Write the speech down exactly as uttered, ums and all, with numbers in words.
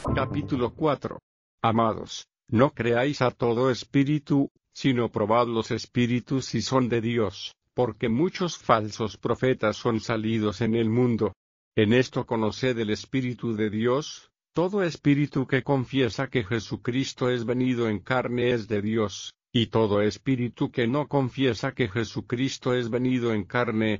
Capítulo cuatro. Amados, no creáis a todo espíritu, sino probad los espíritus si son de Dios, porque muchos falsos profetas son salidos en el mundo. En esto conoced el Espíritu de Dios: todo espíritu que confiesa que Jesucristo es venido en carne es de Dios, y todo espíritu que no confiesa que Jesucristo es venido en carne,